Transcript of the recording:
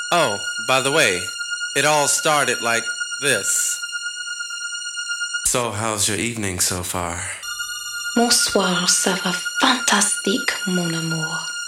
Oh, by the way, it all started like this. So, how's your evening so far? Mon soir, ça va fantastique, mon amour.